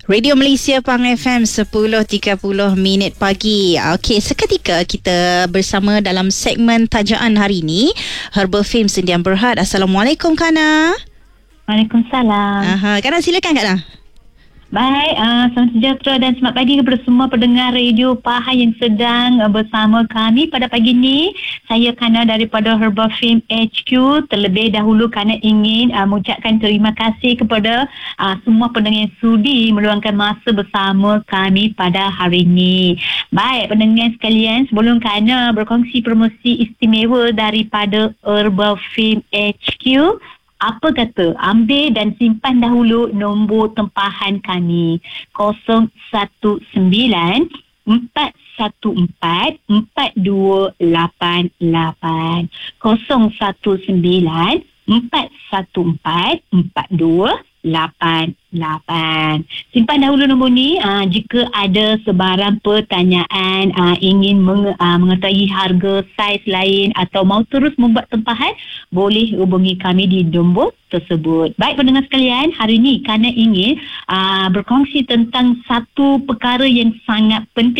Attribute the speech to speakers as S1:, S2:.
S1: Radio Malaysia Pang FM 10.30 pagi. Okey, seketika kita bersama dalam segmen tajaan hari ini. Herbal Fame Sendian Berhad. Assalamualaikum Kana.
S2: Waalaikumsalam.
S1: Kana silakan Kana.
S2: Baik, selamat sejahtera dan selamat pagi kepada semua pendengar radio Pahang yang sedang bersama kami pada pagi ini. Saya Kana daripada Herbal Fame HQ. Terlebih dahulu Kana ingin mengucapkan terima kasih kepada semua pendengar yang sudi meluangkan masa bersama kami pada hari ini. Baik, pendengar sekalian, sebelum Kana berkongsi promosi istimewa daripada Herbal Fame HQ, apa kata ambil dan simpan dahulu nombor tempahan kami 019 414 4288 019 414 4288. Simpan dahulu nombor ni. Jika ada sebarang pertanyaan, ingin mengetahui harga, saiz lain atau mau terus membuat tempahan, boleh hubungi kami di nombor tersebut. Baik pendengar sekalian, hari ini Kana ingin berkongsi tentang satu perkara yang sangat penting